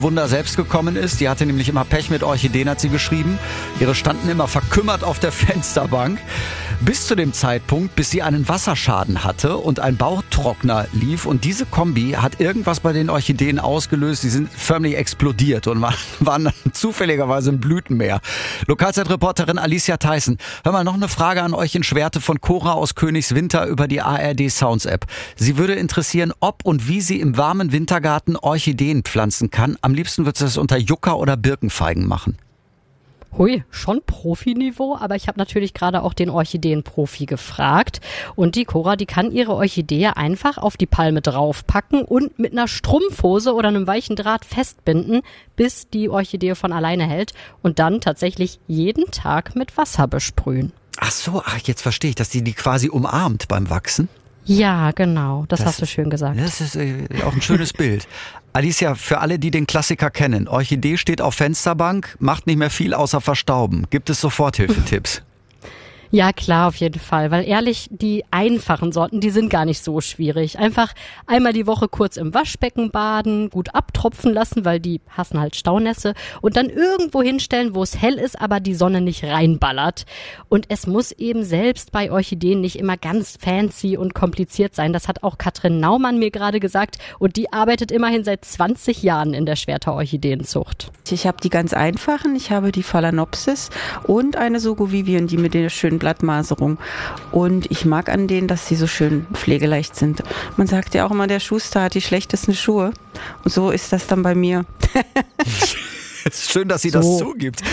Wunder selbst gekommen ist. Die hatte nämlich immer Pech mit Orchideen, hat sie geschrieben. Ihre standen immer verkümmert auf der Fensterbank. Bis zu dem Zeitpunkt, bis sie einen Wasserschaden hatte und ein Bautrockner lief. Und diese Kombi hat irgendwas bei den Orchideen ausgelöst. Die sind förmlich explodiert und waren dann zufälligerweise im Blütenmeer. Lokalzeitreporterin Alicia Theissen. Hör mal, noch eine Frage an euch in Schwerte von Cora aus Königswinter über die ARD Sounds App. Sie würde interessieren, ob und wie sie im warmen Wintergarten Orchideen pflanzen kann. Am liebsten wird sie das unter Yucca oder Birkenfeigen machen. Hui, schon Profiniveau, aber ich habe natürlich gerade auch den Orchideenprofi gefragt. Und die Cora, die kann ihre Orchidee einfach auf die Palme draufpacken und mit einer Strumpfhose oder einem weichen Draht festbinden, bis die Orchidee von alleine hält und dann tatsächlich jeden Tag mit Wasser besprühen. Ach so, jetzt verstehe ich, dass die quasi umarmt beim Wachsen. Ja, genau, das hast du schön gesagt. Das ist auch ein schönes Bild. Alicia, für alle, die den Klassiker kennen, Orchidee steht auf Fensterbank, macht nicht mehr viel außer verstauben. Gibt es Soforthilfetipps? Ja, klar, auf jeden Fall. Weil ehrlich, die einfachen Sorten, die sind gar nicht so schwierig. Einfach einmal die Woche kurz im Waschbecken baden, gut abtropfen lassen, weil die hassen halt Staunässe. Und dann irgendwo hinstellen, wo es hell ist, aber die Sonne nicht reinballert. Und es muss eben selbst bei Orchideen nicht immer ganz fancy und kompliziert sein. Das hat auch Katrin Naumann mir gerade gesagt. Und die arbeitet immerhin seit 20 Jahren in der Schwerter Orchideenzucht. Ich habe die ganz einfachen. Ich habe die Phalaenopsis und eine Sugovivien, die mit der schönen Blattmaserung. Und ich mag an denen, dass sie so schön pflegeleicht sind. Man sagt ja auch immer, der Schuster hat die schlechtesten Schuhe. Und so ist das dann bei mir. Es ist schön, dass sie das zugibt.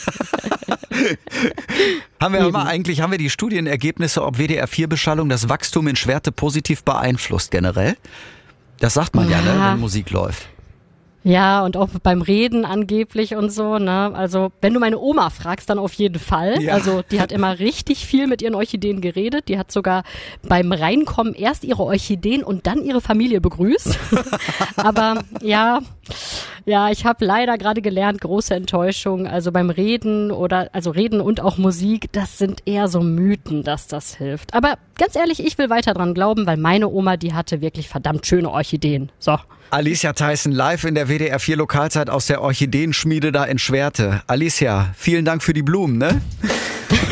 Haben wir die Studienergebnisse, ob WDR-4-Beschallung das Wachstum in Schwerte positiv beeinflusst generell? Das sagt man ja, ne, wenn Musik läuft. Ja, und auch beim Reden angeblich und so, ne? Also, wenn du meine Oma fragst, dann auf jeden Fall. Ja. Also, die hat immer richtig viel mit ihren Orchideen geredet. Die hat sogar beim Reinkommen erst ihre Orchideen und dann ihre Familie begrüßt. Aber ja, ich habe leider gerade gelernt, große Enttäuschung. Also beim Reden Reden und auch Musik, das sind eher so Mythen, dass das hilft. Aber ganz ehrlich, ich will weiter dran glauben, weil meine Oma, die hatte wirklich verdammt schöne Orchideen. So. Alicia Theissen live in der WDR 4 Lokalzeit aus der Orchideenschmiede da in Schwerte. Alicia, vielen Dank für die Blumen, ne?